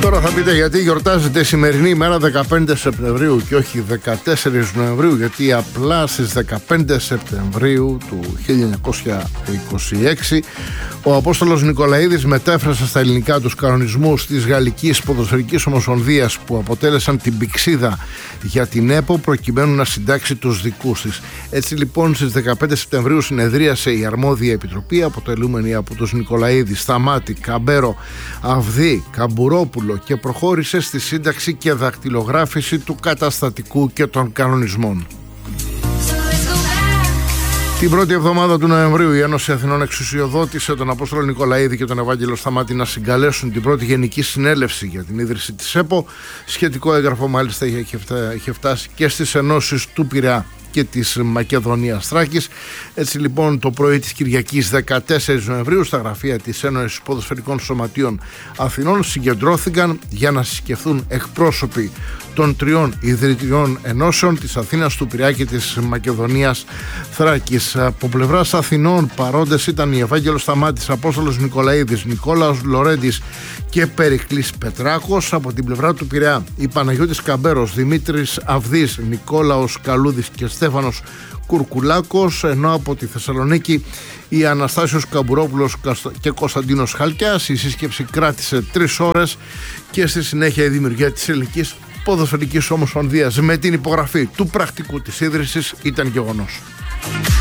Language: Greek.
Τώρα θα πείτε γιατί γιορτάζεται η σημερινή ημέρα 15 Σεπτεμβρίου και όχι 14 Νοεμβρίου, γιατί απλά στις 15 Σεπτεμβρίου του 1926 ο Απόστολος Νικολαίδης μετέφρασε στα ελληνικά τους κανονισμούς της Γαλλικής Ποδοσφαιρικής Ομοσπονδίας που αποτέλεσαν την πηξίδα για την ΕΠΟ προκειμένου να συντάξει τους δικούς της. Έτσι λοιπόν στις 15 Σεπτεμβρίου συνεδρίασε η αρμόδια επιτροπή αποτελούμενη από τους Νικολαίδη, Σταμάτη, Καμπέρο, Αυδή, Καμπουρόπουλο και προχώρησε στη σύνταξη και δακτυλογράφηση του καταστατικού και των κανονισμών. Την πρώτη εβδομάδα του Νοεμβρίου η Ένωση Αθηνών εξουσιοδότησε τον Απόστολο Νικολαίδη και τον Ευάγγελο Σταμάτη να συγκαλέσουν την πρώτη Γενική Συνέλευση για την ίδρυση της ΕΠΟ. Σχετικό έγγραφο μάλιστα είχε φτάσει και στις ενώσεις του Πειραιά και της Μακεδονίας Θράκης. Έτσι λοιπόν το πρωί της Κυριακής 14 Νοεμβρίου στα γραφεία της Ένωσης Ποδοσφαιρικών Σωματείων Αθηνών συγκεντρώθηκαν για να συσκεφθούν εκπρόσωποι των τριών ιδρυτικών ενώσεων της Αθήνας, του Πειραιά και της Μακεδονίας Θράκης. Από πλευράς Αθηνών παρόντες ήταν η Ευάγγελος Σταμάτης, Απόστολος Νικολαίδης, Νικόλαος Λορέντης και Περικλής Πετράκος. Από την πλευρά του Πειραιά η Παναγιώτης Καμπέρος, Δημήτρης Αυδής, Νικόλαος Καλούδης και Στέφανος Κουρκουλάκος, ενώ από τη Θεσσαλονίκη η Αναστάσιος Καμπουρόπουλος και Κωνσταντίνος Χαλκιάς. Η σύσκεψη κράτησε 3 ώρες και στη συνέχεια η δημιουργία της Ελληνικής Ποδοσφαιρικής Ομοσπονδίας με την υπογραφή του πρακτικού της ίδρυσης ήταν γεγονός.